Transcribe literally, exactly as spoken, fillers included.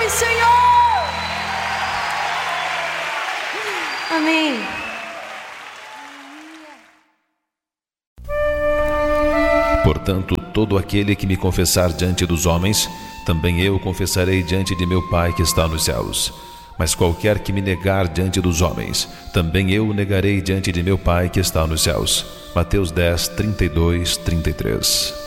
Sim, Senhor. Amém. Portanto, todo aquele que me confessar diante dos homens, também eu confessarei diante de meu Pai que está nos céus. Mas qualquer que me negar diante dos homens, também eu o negarei diante de meu Pai que está nos céus. Mateus dez, trinta e dois, trinta e três.